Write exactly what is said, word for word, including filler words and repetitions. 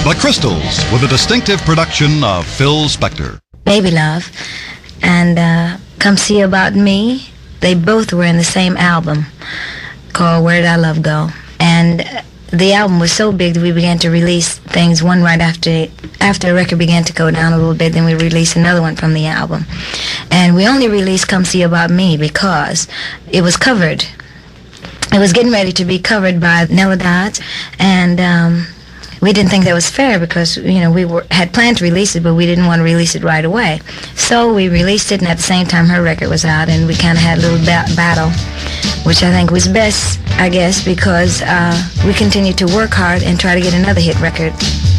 The Crystals, with a distinctive production of Phil Spector. Baby Love and uh, Come See About Me, they both were in the same album called Where Did Our Love Go? And the album was so big that we began to release things one right after after the record began to go down a little bit, then we released another one from the album. And we only released Come See About Me because it was covered. It was getting ready to be covered by Nella Dodds, and um, we didn't think that was fair because, you know, we were, had planned to release it, but we didn't want to release it right away. So we released it, and at the same time her record was out, and we kind of had a little ba battle, which I think was best, I guess, because uh, we continued to work hard and try to get another hit record.